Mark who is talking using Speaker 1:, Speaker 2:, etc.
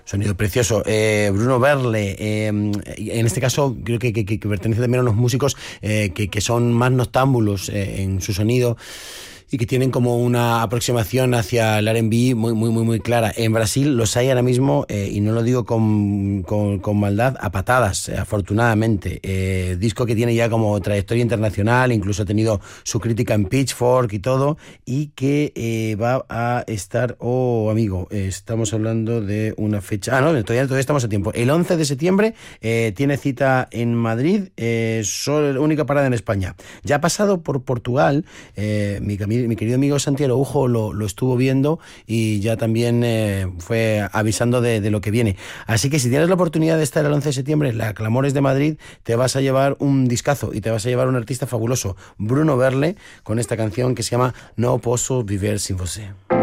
Speaker 1: Sonido precioso. Bruno Verle, en este caso creo que pertenece también a unos músicos que son más noctámbulos en su sonido y que tienen como una aproximación hacia el R&B muy clara. En Brasil los hay ahora mismo, y no lo digo con maldad, a patadas, afortunadamente. Disco que tiene ya como trayectoria internacional, incluso ha tenido su crítica en Pitchfork y todo, y que va a estar, estamos hablando de una fecha, todavía estamos a tiempo. El 11 de septiembre tiene cita en Madrid, única parada en España. Ya ha pasado por Portugal, mi querido amigo Santiago Ujo lo estuvo viendo y ya también fue avisando de lo que viene. Así que si tienes la oportunidad de estar el 11 de septiembre en la Clamores de Madrid, te vas a llevar un discazo y te vas a llevar un artista fabuloso, Bruno Verle, con esta canción que se llama No Posso Viver Sin Você.